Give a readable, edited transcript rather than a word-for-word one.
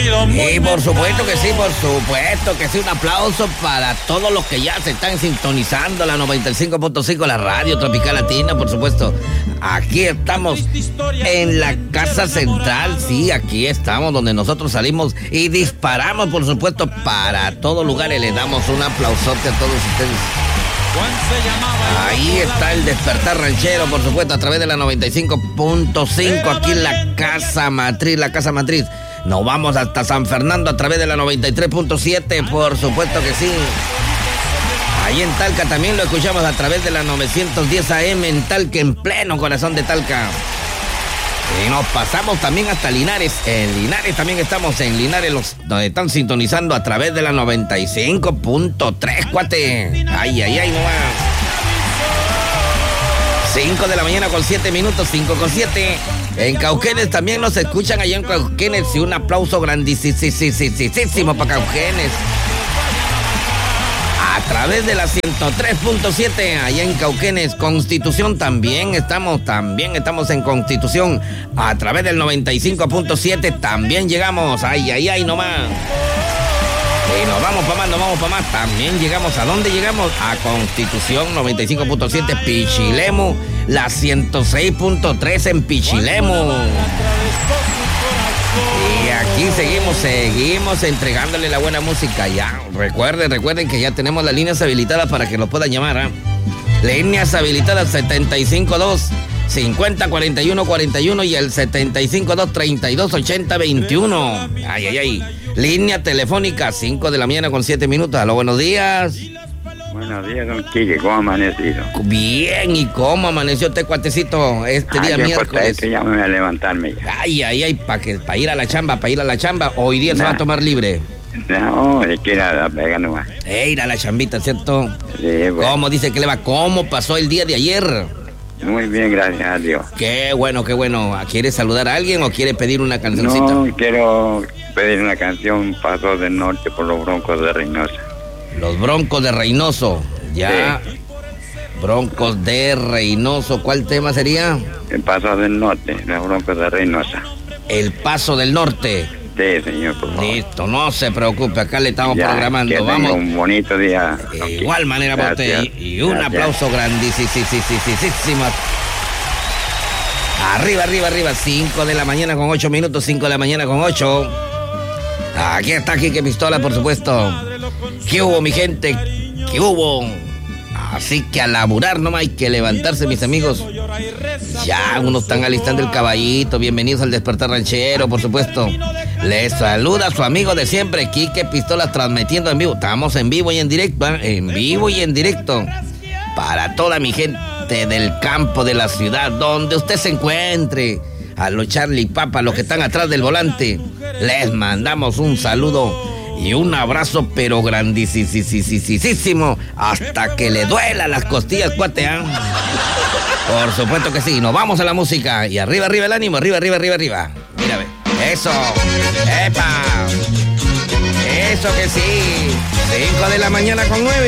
sonido muy... Y por supuesto que sí, un aplauso para todos los que ya se están sintonizando la 95.5, la radio tropical latina, por supuesto. Aquí estamos en la casa central, sí, aquí estamos donde nosotros salimos y disparamos, por supuesto, para todos lugares. Le damos un aplausote a todos ustedes. Ahí está el despertar ranchero, por supuesto, a través de la 95.5, aquí en la casa matriz. Nos vamos hasta San Fernando a través de la 93.7, por supuesto que sí. Ahí en Talca también lo escuchamos a través de la 910 AM en Talca, en pleno corazón de Talca. Y nos pasamos también hasta Linares. En Linares también estamos, en Linares nos están sintonizando a través de la 95.3, cuate. Ay, nomás. 5 de la mañana con 7 minutos, 5 con 7. En Cauquenes también nos escuchan allá en Cauquenes. Y un aplauso grandísimo para Cauquenes. A través de la 103.7, allá en Cauquenes. Constitución también estamos en Constitución. A través del 95.7 también llegamos. Ay, nomás. Y nos vamos para más. También llegamos. ¿A dónde llegamos? A Constitución 95.7, Pichilemu. La 106.3 en Pichilemu. Y aquí seguimos entregándole la buena música. Ya, recuerden que ya tenemos las líneas habilitadas para que nos puedan llamar, ¿eh? Líneas habilitadas 752-5041-41 y el 752-3280-21. Ay. Línea telefónica, 5 de la mañana con 7 minutos. Aló, buenos días. Buenos días, don Quique, ¿cómo ha amanecido? Bien, ¿y cómo amaneció este cuatecito día miércoles? Ya me voy a levantarme ya. Ay, para ir a la chamba, hoy día se va a tomar libre. No, es que ir a la pega nomás. Ir a la chambita, ¿cierto? Sí, bueno. ¿Cómo dice que le va? ¿Cómo pasó el día de ayer? Muy bien, gracias a Dios. Qué bueno. ¿Quiere saludar a alguien o quiere pedir una cancioncita? No, quiero pedir una canción, Paso del Norte por los Broncos de Reynosa. Los Broncos de Reynoso, ya. Sí. Broncos de Reynoso, ¿cuál tema sería? El Paso del Norte, los Broncos de Reynosa. El Paso del Norte. Sí, señor, por favor. Listo, no se preocupe, acá le estamos programando. Que Vamos. Un bonito día. De igual manera para usted. Y un aplauso grandísimo. Arriba. 5 de la mañana con 8 minutos, 5 de la mañana con 8. Aquí está Quique Pistola, por supuesto. ¿Qué hubo, mi gente? ¿Qué hubo? Así que a laburar nomás hay que levantarse, mis amigos. Ya, unos están alistando el caballito. Bienvenidos al Despertar Ranchero, por supuesto. Les saluda a su amigo de siempre, Quique Pistola, transmitiendo en vivo. Estamos en vivo y en directo, en vivo y en directo. Para toda mi gente del campo, de la ciudad, donde usted se encuentre. A los Charlie Papa, los que están atrás del volante, les mandamos un saludo y un abrazo, pero grandísimo, hasta que le duela las costillas, cuate, ¿eh? Por supuesto que sí. Nos vamos a la música y arriba el ánimo, arriba. Mira, ve. Eso, epa, eso que sí. 5 de la mañana con 9.